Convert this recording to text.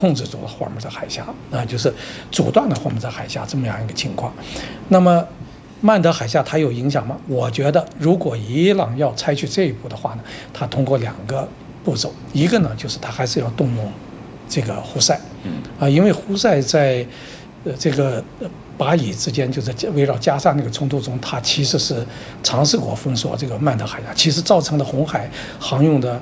控制住了霍尔木兹海峡，就是阻断了霍尔木兹海峡这么样一个情况。那么曼德海峡它有影响吗？我觉得，如果伊朗要采取这一步的话呢，它通过2个步骤，一个呢就是它还是要动用这个胡塞，因为胡塞在这个巴以之间，就是围绕加沙那个冲突中，它其实是尝试过封锁这个曼德海峡，其实造成了红海航用的